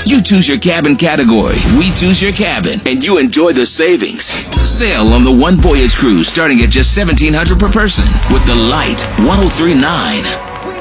You choose your cabin category, we choose your cabin, and you enjoy the savings. Sail on the One Voyage cruise starting at just $1,700 per person with the Light 1039.